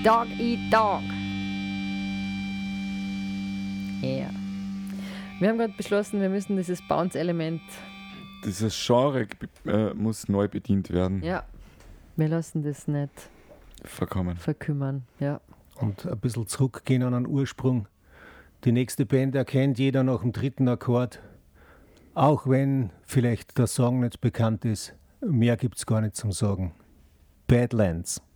Dog Eat Dog. Ja. Wir haben gerade beschlossen, wir müssen dieses Bounce-Element... Dieses Genre muss neu bedient werden. Ja, wir lassen das nicht verkümmern. Ja. Und ein bisschen zurückgehen an den Ursprung. Die nächste Band erkennt jeder nach dem 3. Akkord. Auch wenn vielleicht der Song nicht bekannt ist, mehr gibt's gar nicht zum Sagen. Badlands.